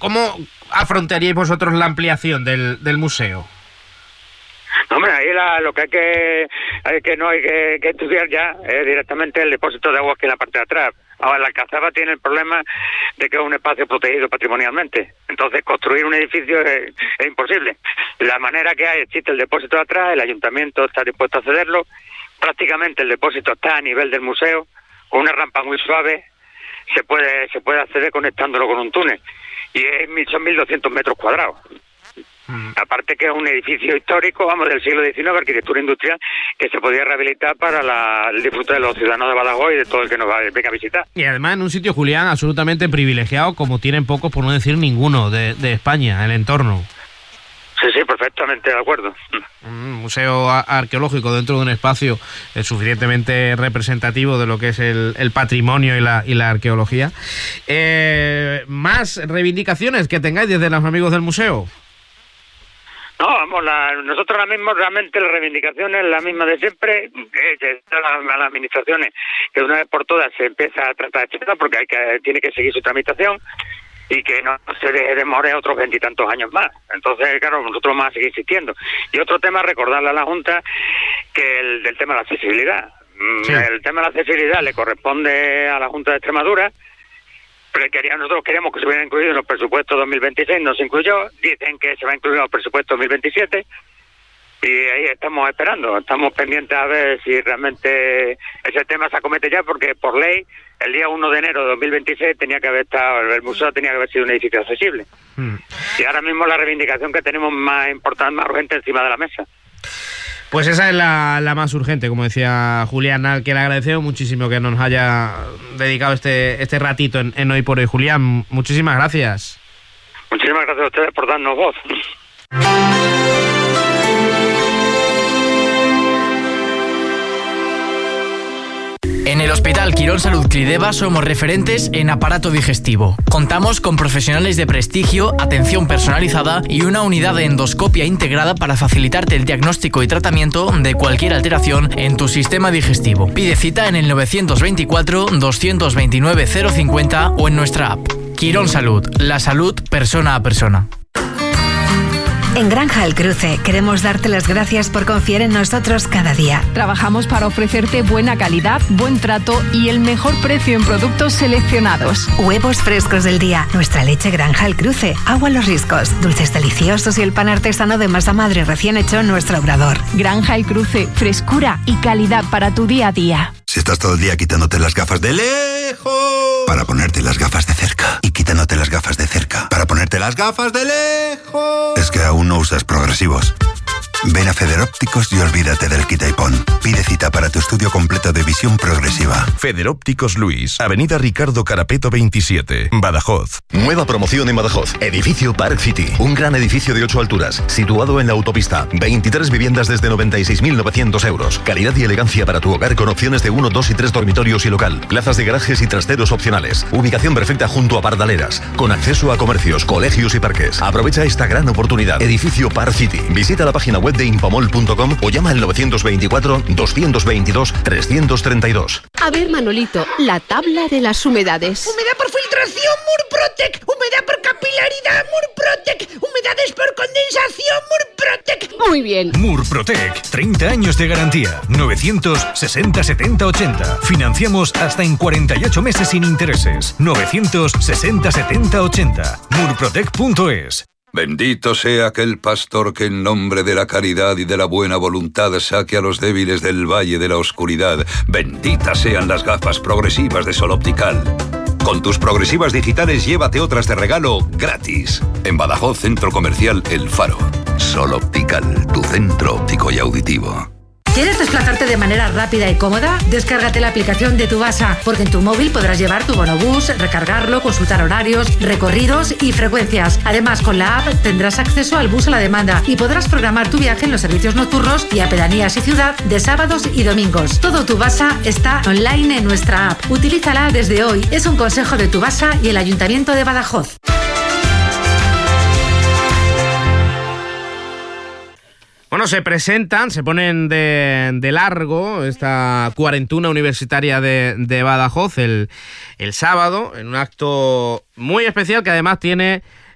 ¿Cómo afrontaríais vosotros la ampliación del museo? No, hombre, ahí lo que hay que estudiar ya es directamente el depósito de aguas que en la parte de atrás. Ahora, la Alcazaba tiene el problema de que es un espacio protegido patrimonialmente. Entonces, construir un edificio es imposible. La manera que hay, existe el depósito de atrás, el ayuntamiento está dispuesto a cederlo. Prácticamente el depósito está a nivel del museo, con una rampa muy suave. Se puede acceder conectándolo con un túnel. Y son 1.200 metros cuadrados. Aparte que es un edificio histórico, vamos, del siglo XIX, arquitectura industrial, que se podía rehabilitar para el disfrute de los ciudadanos de Badajoz y de todo el que nos venga a visitar. Y además en un sitio, Julián, absolutamente privilegiado, como tienen pocos, por no decir ninguno, de España, el entorno. Sí, perfectamente de acuerdo. Un museo arqueológico dentro de un espacio suficientemente representativo de lo que es el patrimonio y la arqueología. ¿Más reivindicaciones que tengáis desde los amigos del museo? No, vamos, nosotros ahora mismo realmente la reivindicación es la misma de siempre, que las administraciones, que de una vez por todas se empieza a tratar este tema porque tiene que seguir su tramitación y que no se demore otros 20 y tantos años más. Entonces, claro, nosotros vamos a seguir insistiendo. Y otro tema, recordarle a la Junta que del tema de la accesibilidad. Sí. El tema de la accesibilidad le corresponde a la Junta de Extremadura, pero nosotros queríamos que se hubiera incluido en los presupuestos 2026, no se incluyó. Dicen que se va a incluir en los presupuestos 2027 y ahí estamos esperando, estamos pendientes a ver si realmente ese tema se acomete ya, porque por ley el día 1 de enero de 2026 el museo tenía que haber sido un edificio accesible. Y ahora mismo la reivindicación que tenemos más importante, más urgente encima de la mesa. Pues esa es la más urgente, como decía Julián, al que le agradecemos muchísimo que nos haya dedicado este ratito en Hoy por Hoy. Julián, muchísimas gracias. Muchísimas gracias a ustedes por darnos voz. En el Hospital Quirón Salud Clídeba somos referentes en aparato digestivo. Contamos con profesionales de prestigio, atención personalizada y una unidad de endoscopia integrada para facilitarte el diagnóstico y tratamiento de cualquier alteración en tu sistema digestivo. Pide cita en el 924-229-050 o en nuestra app. Quirón Salud, la salud persona a persona. En Granja El Cruce queremos darte las gracias por confiar en nosotros cada día. Trabajamos para ofrecerte buena calidad, buen trato y el mejor precio en productos seleccionados. Huevos frescos del día, nuestra leche Granja El Cruce, agua Los Riscos, dulces deliciosos y el pan artesano de masa madre recién hecho en nuestro obrador. Granja El Cruce, frescura y calidad para tu día a día. Si estás todo el día quitándote las gafas de lejos para ponerte las gafas de cerca y quitándote las gafas de cerca para ponerte las gafas de lejos, es que aún no usas progresivos. Ven a Federópticos y olvídate del quita y pon. Pide cita para tu estudio completo de visión progresiva. Federópticos Luis, Avenida Ricardo Carapeto 27, Badajoz. Nueva promoción en Badajoz. Edificio Park City. Un gran edificio de 8 alturas, situado en la autopista. 23 viviendas desde 96.900 euros. Calidad y elegancia para tu hogar con opciones de 1, 2 y 3 dormitorios y local. Plazas de garajes y trasteros opcionales. Ubicación perfecta junto a Pardaleras. Con acceso a comercios, colegios y parques. Aprovecha esta gran oportunidad. Edificio Park City. Visita la página web de impamol.com o llama al 924-222-332. A ver, Manolito, la tabla de las humedades. Humedad por filtración, Murprotec. Humedad por capilaridad, Murprotec. Humedades por condensación, Murprotec. Muy bien. Murprotec, 30 años de garantía. 960 70 80. Financiamos hasta en 48 meses sin intereses. 960 70 80. Murprotec.es. Bendito sea aquel pastor que en nombre de la caridad y de la buena voluntad saque a los débiles del valle de la oscuridad. Benditas sean las gafas progresivas de Sol Optical. Con tus progresivas digitales llévate otras de regalo gratis. En Badajoz, Centro Comercial El Faro. Sol Optical, tu centro óptico y auditivo. ¿Quieres desplazarte de manera rápida y cómoda? Descárgate la aplicación de Tubasa, porque en tu móvil podrás llevar tu bonobús, recargarlo, consultar horarios, recorridos y frecuencias. Además, con la app tendrás acceso al bus a la demanda y podrás programar tu viaje en los servicios nocturnos y a pedanías y ciudad de sábados y domingos. Todo Tubasa está online en nuestra app. Utilízala desde hoy. Es un consejo de Tubasa y el Ayuntamiento de Badajoz. Bueno, se ponen de largo esta cuarentena universitaria de Badajoz el sábado, en un acto muy especial que además tiene